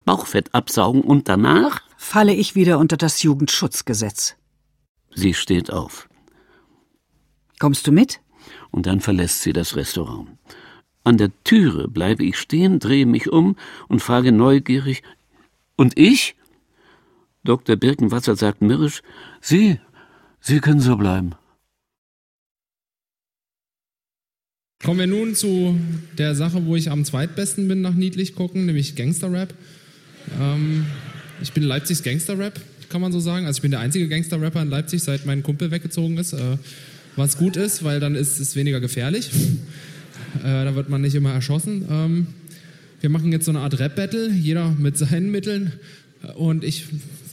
Bauchfett absaugen und danach... Falle ich wieder unter das Jugendschutzgesetz. Sie steht auf. Kommst du mit? Und dann verlässt sie das Restaurant. An der Türe bleibe ich stehen, drehe mich um und frage neugierig: Und ich? Dr. Birkenwasser sagt mürrisch: Sie können so bleiben. Kommen wir nun zu der Sache, wo ich am zweitbesten bin nach niedlich gucken, nämlich Gangster-Rap. Ich bin Leipzigs Gangster-Rap, kann man so sagen. Also ich bin der einzige Gangster-Rapper in Leipzig, seit mein Kumpel weggezogen ist. Was gut ist, weil dann ist es weniger gefährlich. Da wird man nicht immer erschossen. Wir machen jetzt so eine Art Rap-Battle, jeder mit seinen Mitteln. Und ich